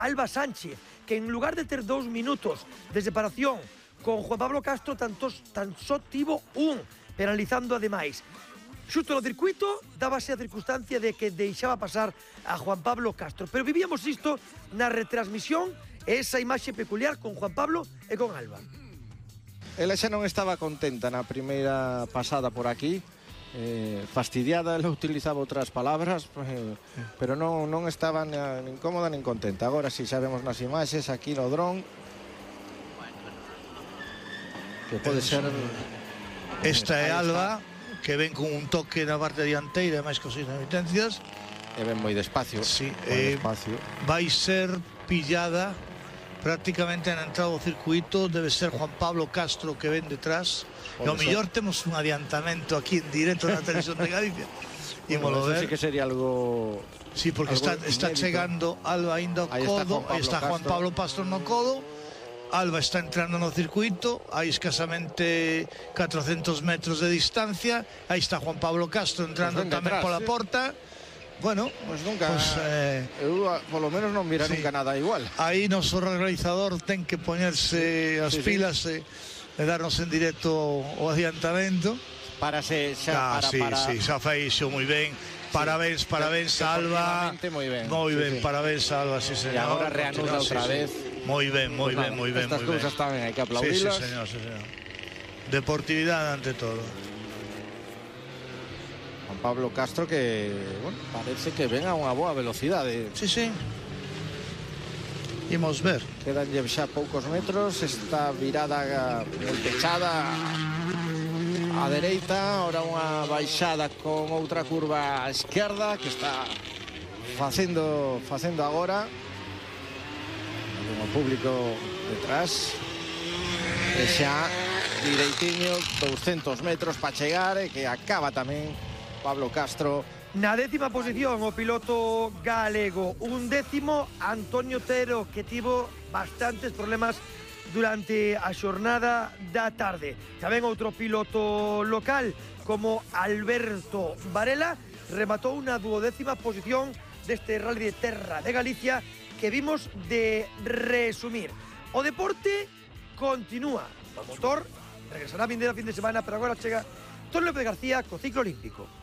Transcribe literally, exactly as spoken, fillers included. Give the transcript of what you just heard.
Alba Sánchez, que en lugar de ter dous minutos de separación con Juan Pablo Castro, tan, tos, tan só tivo un, penalizando ademais. Xusto no circuito dábase a circunstancia de que deixaba pasar a Juan Pablo Castro, pero vivíamos isto na retransmisión, esa imaxe peculiar con Juan Pablo e con Alba. Ela xa non estaba contenta na primeira pasada por aquí, eh, fastidiada, ela utilizaba outras palabras, eh, pero non, non estaba nin cómoda nin contenta. Agora si xa vemos nas imaxes aquí no dron que pode ser... Esta é Alba, que ven con un toque na parte dianteira, máis cosas intermitencias. E ven moi despacio. Sí, eh, despacio. Vai ser pillada prácticamente na entrada do circuito, debe ser Juan Pablo Castro que ven detrás. E ao mellor temos un adiantamento aquí en directo na televisión de Galicia. Bueno, eso sí que sería algo... Sí, porque algo está, está chegando Alba ainda ao codo, aí está Juan Pablo Castro no codo. Alba está entrando no circuito, hai escasamente catrocentos metros de distancia, aí está Juan Pablo Castro entrando pues tamén pola porta. Bueno, pues nunca, pues, eh, eu polo menos non mira sí. nunca nada igual. Aí noso realizador ten que poñerse as sí, pilas sí. e, e darnos en directo o adiantamento. Para se xa, ah, para, sí, para... sí, xa feixo moi ben. Parabéns, sí, parabéns Alba. Moi ben. Moi ben, sí, sí. parabéns Alba, sí, señor. E agora reanuda outra sí, vez. Sí. Moi ben, moi ben, moi ben. Estas cousas tamén hai que aplaudilas. Sí, sí, señor, sí, señor. Deportividade ante todo. Juan Pablo Castro que, bueno, parece que ven a unha boa velocidade. Sí, sí. Imos ver. Quedan xa poucos metros, está virada moi pechada a dereita, ahora unha baixada con outra curva a esquerda que está facendo facendo agora. O público detrás e xa direitiño douscentos metros para chegar e que acaba tamén Pablo Castro. Na décima posición o piloto galego, un décimo Antonio Otero, que tivo bastantes problemas durante a xornada da tarde. Tamén outro piloto local como Alberto Varela rematou unha duodécima posición deste Rally de Terra de Galicia que vimos de resumir. O deporte continúa. O motor regresará a vindeira fin de semana, pero agora chega Toni López García co ciclo olímpico.